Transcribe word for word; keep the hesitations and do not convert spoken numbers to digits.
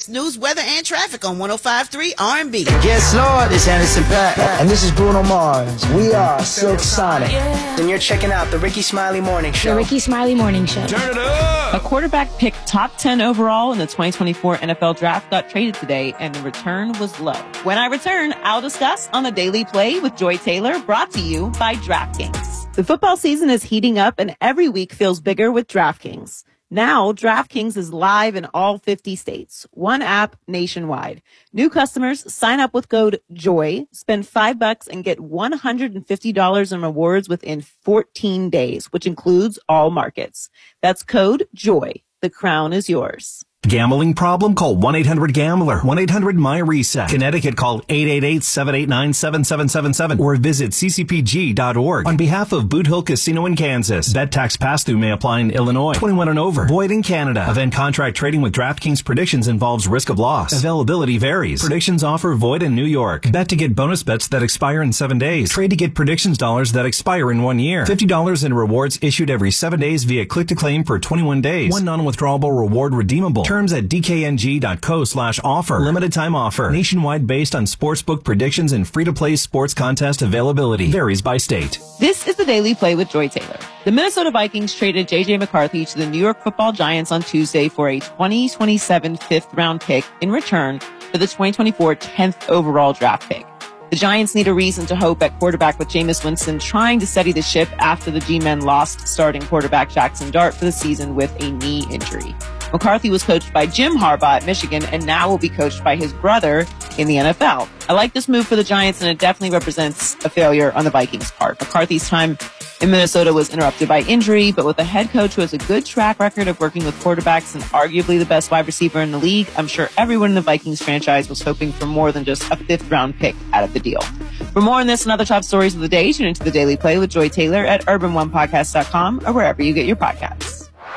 sports, news, weather, and traffic on one oh five point three R and B. Yes, Lord, it's Anderson .Paak. And this is Bruno Mars. We are Silk Sonic. Yeah. And you're checking out the Ricky Smiley Morning Show. The Ricky Smiley Morning Show. Turn it up! A quarterback picked top ten overall in the twenty twenty-four N F L Draft got traded today, and the return was low. When I return, I'll discuss on the Daily Play with Joy Taylor, brought to you by DraftKings. The football season is heating up, and every week feels bigger with DraftKings. Now, DraftKings is live in all fifty states. One app nationwide. New customers sign up with code JOY, spend five bucks and get one hundred fifty dollars in rewards within fourteen days, which includes all markets. That's code JOY. The crown is yours. Gambling problem? Call one eight hundred gambler. one eight hundred my reset. Connecticut, call eight eight eight, seven eight nine, seven seven seven seven or visit c c p g dot org. On behalf of Boot Hill Casino in Kansas, bet tax pass-through may apply in Illinois. twenty-one and over. Void in Canada. Event contract trading with DraftKings Predictions involves risk of loss. Availability varies. Predictions offer void in New York. Bet to get bonus bets that expire in seven days. Trade to get predictions dollars that expire in one year. fifty dollars in rewards issued every seven days via click-to-claim for twenty-one days. One non-withdrawable reward redeemable. Terms at d k n g dot co slash offer. Limited time offer. Nationwide based on sportsbook predictions and free-to-play sports contest availability. Varies by state. This is the Daily Play with Joy Taylor. The Minnesota Vikings traded J J McCarthy to the New York Football Giants on Tuesday for a twenty twenty-seven fifth round pick in return for the twenty twenty-four tenth overall draft pick. The Giants need a reason to hope at quarterback with Jameis Winston trying to steady the ship after the G-men lost starting quarterback Jackson Dart for the season with a knee injury. McCarthy was coached by Jim Harbaugh at Michigan and now will be coached by his brother in the N F L. I like this move for the Giants, and it definitely represents a failure on the Vikings' part. McCarthy's time in Minnesota was interrupted by injury, but with a head coach who has a good track record of working with quarterbacks and arguably the best wide receiver in the league, I'm sure everyone in the Vikings franchise was hoping for more than just a fifth round pick out of the deal. For more on this and other top stories of the day, tune into the Daily Play with Joy Taylor at urban one podcast dot com or wherever you get your podcasts.